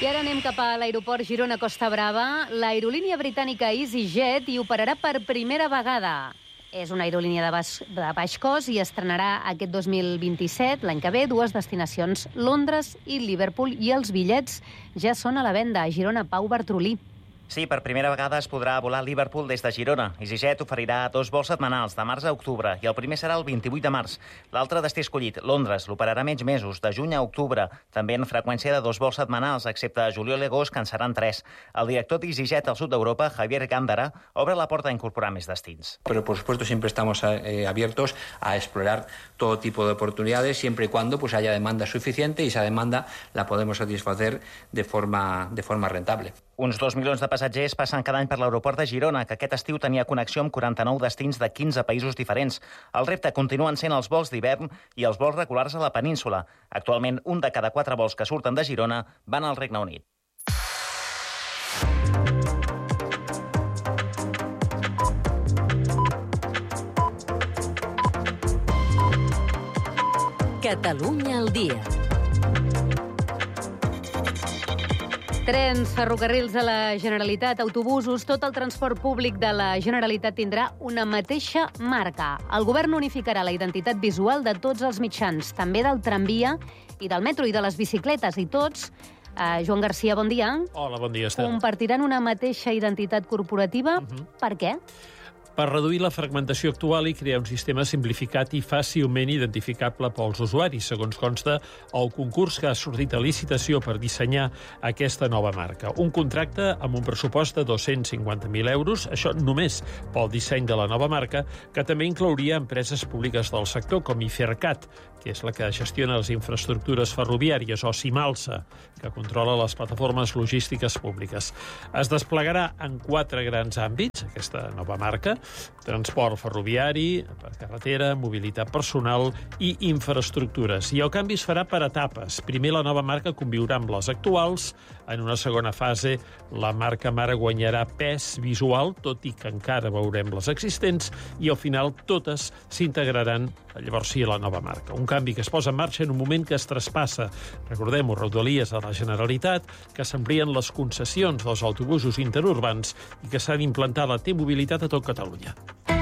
I ara anem cap a l'aeroport Girona-Costa Brava. L'aerolínia britànica EasyJet hi operarà per primera vegada. És una aerolínia de baix cost i estrenarà aquest 2027, l'any que ve, dues destinacions, Londres i Liverpool, i els bitllets ja són a la venda. A Girona, Pau Bartrolí. Sí, per primera vegada es podrà volar a Liverpool des de Girona. EasyJet oferirà 2 vols setmanals, de març a octubre, i el primer serà el 28 de març. L'altre destí escollit, Londres, l'operarà menys mesos, de juny a octubre, també en freqüència de 2 vols setmanals, excepte juliol i agost, que en seran 3. El director d'EasyJet al sud d'Europa, Javier Gándara, obre la porta a incorporar més destins. Pero, por supuesto, siempre estamos abiertos a explorar todo tipo de oportunidades, siempre y cuando haya demanda suficiente, y esa demanda la podemos satisfacer de forma rentable. Uns 2 milions de passatgers passen cada any per l'aeroport de Girona, que aquest estiu tenia connexió amb 49 destins de 15 països diferents. El repte continuen sent els vols d'hivern i els vols regulars a la península. Actualment, un de cada 4 vols que surten de Girona van al Regne Unit. Catalunya al dia. Trens, ferrocarrils de la Generalitat, autobusos, tot el transport públic de la Generalitat tindrà una mateixa marca. El govern unificarà la identitat visual de tots els mitjans, també del tramvia i del metro i de les bicicletes, i tots, Joan Garcia, bon dia. Hola, bon dia, Esther. Compartiran una mateixa identitat corporativa. Per què? Per reduir la fragmentació actual i crear un sistema simplificat i fàcilment identificable pels usuaris, segons consta el concurs que ha sortit a licitació per dissenyar aquesta nova marca. Un contracte amb un pressupost de 250.000 euros, això només pel disseny de la nova marca, que també inclouria empreses públiques del sector, com Ifercat, que és la que gestiona les infraestructures ferroviàries, o Simalsa, que controla les plataformes logístiques públiques. Es desplegarà en 4 grans àmbits, aquesta nova marca: transport ferroviari, per carretera, mobilitat personal i infraestructures. I el canvi es farà per etapes. Primer, la nova marca conviurà amb les actuals. En una segona fase, la marca mare guanyarà pes visual, tot i que encara veurem les existents, i al final totes s'integraran, llavors sí, a la nova marca. Un canvi que es posa en marxa en un moment que es traspassa, recordem-ho, Rodalies a la Generalitat, que s'amplien les concessions dels autobusos interurbans i que s'ha d'implantar la T-mobilitat a tot Catalunya.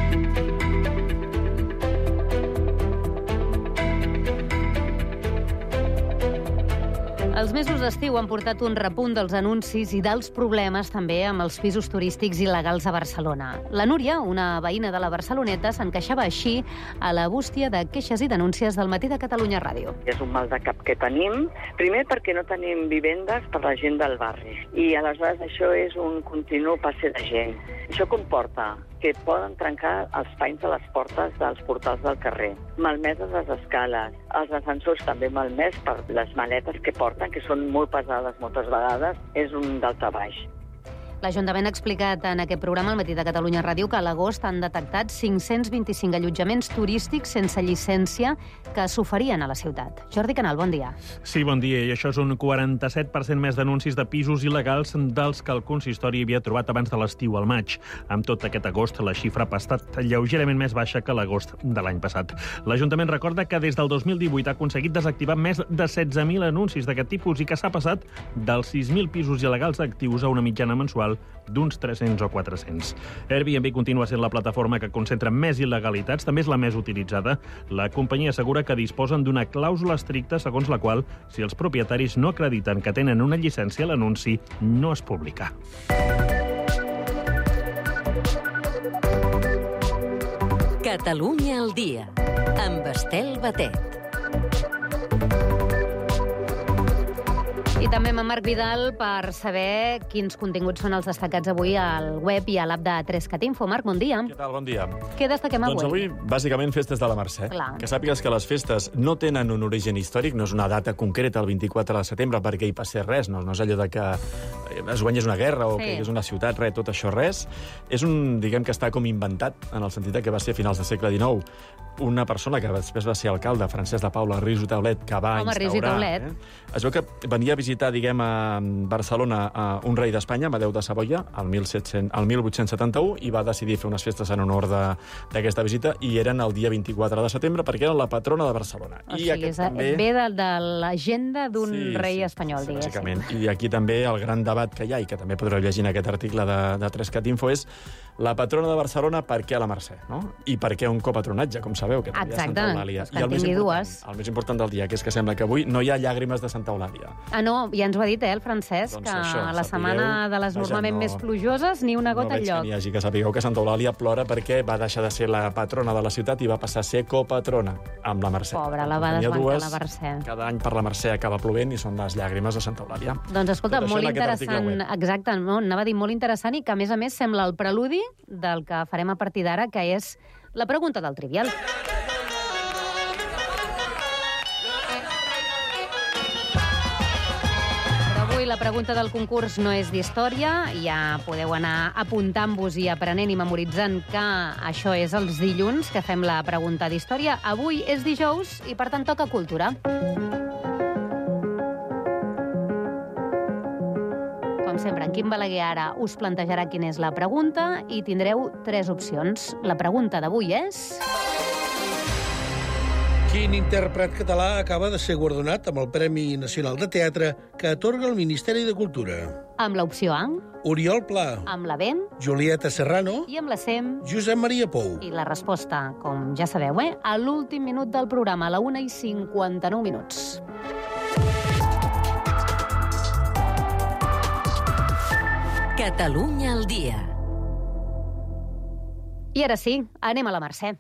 Els mesos d'estiu han portat un repunt dels anuncis i dels problemes també amb els pisos turístics il·legals a Barcelona. La Núria, una veïna de la Barceloneta, s'encaixava així a la bústia de queixes i denúncies del Matí de Catalunya Ràdio. És un mal de cap que tenim, primer perquè no tenim vivendes per la gent del barri, i aleshores això és un continu passe de gent. Això comporta que poden trencar els panys de les portes dels portals del carrer, malmeses les escales, els ascensors també malmès per les maletes que porten, que són molt pesades moltes vegades, és un daltabaix. L'Ajuntament ha explicat en aquest programa, al Matí de Catalunya Ràdio, que a l'agost han detectat 525 allotjaments turístics sense llicència que s'oferien a la ciutat. Jordi Canal, bon dia. Sí, bon dia. I això és un 47% més d'anuncis de pisos il·legals dels que el consistori havia trobat abans de l'estiu al maig. Amb tot aquest agost, la xifra ha estat lleugerament més baixa que l'agost de l'any passat. L'Ajuntament recorda que des del 2018 ha aconseguit desactivar més de 16.000 anuncis d'aquest tipus i que s'ha passat dels 6.000 pisos il·legals actius a una mitjana mensual d'uns 300 o 400. Airbnb continua sent la plataforma que concentra més il·legalitats, també és la més utilitzada. La companyia assegura que disposen d'una clàusula estricta segons la qual, si els propietaris no acrediten que tenen una llicència, l'anunci no es publica. Catalunya al dia, amb Estel Batet. I també amb en Marc Vidal per saber quins continguts són els destacats avui al web i a l'app de 3catinfo. Marc, bon dia. Què tal? Bon dia. Què destaquem avui? Doncs avui, bàsicament, festes de la Mercè. Clar. Que sàpigues que les festes no tenen un origen històric, no és una data concreta, el 24 de setembre, perquè hi passés res, no és allò de que es guanyés una guerra o que hi hagués una ciutat, res, tot això, res. És un, diguem que està com inventat, en el sentit que va ser a finals del segle XIX una persona que després va ser alcalde, Francesc de Paula Rius i Taulet, que va instaurar... Rius i Taulet. Es veu que venia a visitar visitar, diguem, a Barcelona un rei d'Espanya, Amadeu de Savoia, el 1871, i va decidir fer unes festes en honor d'aquesta visita, i eren el dia 24 de setembre, perquè era la patrona de Barcelona. O sigui, ve de l'agenda d'un rei espanyol, diguéssim. Bàsicament. I aquí també el gran debat que hi ha, i que també podreu llegir en aquest article de 3cat Info, és la patrona de Barcelona, per què a la Mercè, no? I per què un copatronatge, com sabeu, que també hi ha Santa Eulàlia. I el més important del dia, que és que sembla que avui no hi ha llàgrimes de Santa Eulàlia. Ah, no, ja ens ho ha dit, el Francesc, doncs que a la setmana de les normalment més plujoses, ni una gota enlloc. No veig que n'hi hagi, que sapigueu que Santa Eulàlia plora perquè va deixar de ser la patrona de la ciutat i va passar a ser copatrona amb la Mercè. Pobra, la va desbancar la Mercè. Cada any per la Mercè acaba plovent i són les llàgrimes de Santa Eulàlia. Doncs escolta, molt interessant. Exacte, anava a dir molt interessant i que a més sembla el preludi del que farem a partir d'ara, que és la pregunta del Trivial. La pregunta del concurs no és d'història, ja podeu anar apuntant-vos i aprenent i memoritzant que això és els dilluns, que fem la pregunta d'història. Avui és dijous i, per tant, toca cultura. Com sempre, en Quim Balaguer ara us plantejarà quina és la pregunta i tindreu 3 opcions. La pregunta d'avui és... Quin intèrpret català acaba de ser guardonat amb el Premi Nacional de Teatre que atorga el Ministeri de Cultura? Amb l'opció A. Oriol Pla. Amb la B. Julieta Serrano. I amb la C. Josep Maria Pou. I la resposta, com ja sabeu, a l'últim minut del programa, a la 1:59 minuts. Catalunya al dia. I ara sí, anem a la Mercè.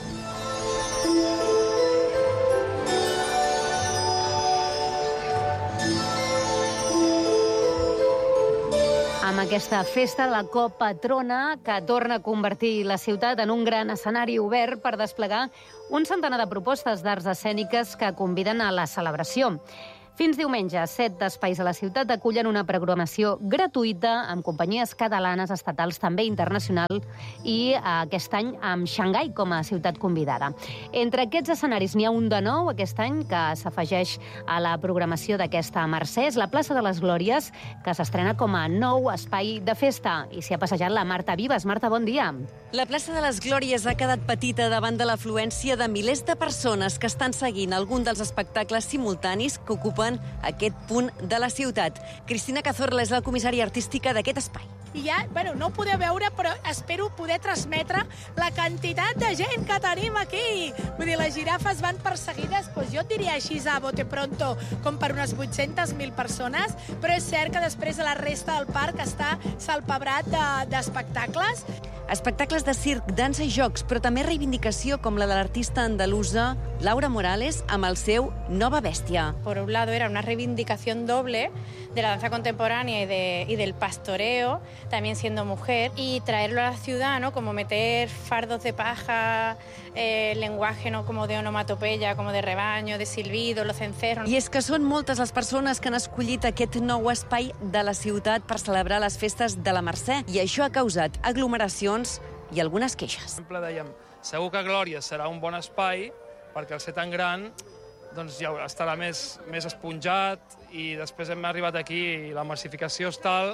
Amb aquesta festa de la copatrona que torna a convertir la ciutat en un gran escenari obert per desplegar un centenar de propostes d'arts escèniques que conviden a la celebració. Fins diumenge, 7 espais a la ciutat acullen una programació gratuïta amb companyies catalanes, estatals, també internacional, i aquest any amb Xangai com a ciutat convidada. Entre aquests escenaris n'hi ha un de nou aquest any que s'afegeix a la programació d'aquesta Mercè. És la plaça de les Glòries, que s'estrena com a nou espai de festa. I s'hi ha passejat la Marta Vives. Marta, bon dia. La plaça de les Glòries ha quedat petita davant de l'afluència de milers de persones que estan seguint algun dels espectacles simultanis que ocupen aquest punt de la ciutat. Cristina Cazorla és la comissària artística d'aquest espai. I ja, no ho podeu veure, però espero poder transmetre la quantitat de gent que tenim aquí. Vull dir, les girafes van perseguides, doncs jo et diria així a bote pronto, com per unes 800.000 persones, però és cert que després la resta del parc està salpebrat d'espectacles. Espectacles de circ, dansa i jocs, però també reivindicació com la de l'artista andalusa Laura Morales amb el seu Nova Bèstia. Por un lado era una reivindicación doble de la danza contemporánea y del pastoreo, también siendo mujer, y traerlo a la ciudad, ¿no? Como meter fardos de paja, lenguaje, ¿no? Como de onomatopeya, como de rebaño, de silbido, los cencerros. I és que són moltes les persones que han escollit aquest nou espai de la ciutat per celebrar les festes de la Mercè, i això ha causat aglomeracions i algunes queixes. Per exemple, dèiem, segur que Glòria serà un bon espai, perquè al ser tan gran doncs ja estarà més esponjat, i després hem arribat aquí i la massificació és tal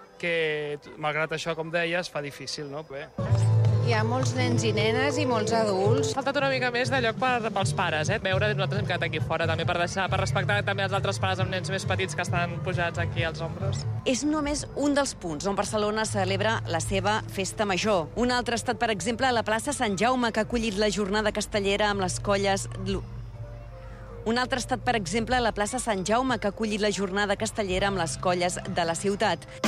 que, malgrat això, com deies, fa difícil, no? Bé. Hi ha molts nens i nenes i molts adults. Ha faltat una mica més de lloc pels pares, veure, nosaltres hem quedat aquí fora també per respectar també els altres pares amb nens més petits que estan pujats aquí als ombres. És només un dels punts on Barcelona celebra la seva festa major. Un altre ha estat, per exemple, a la plaça Sant Jaume, que ha acollit la jornada castellera amb les colles... Un altre ha estat, per exemple, a la plaça Sant Jaume, que ha acollit la jornada castellera amb les colles de la ciutat.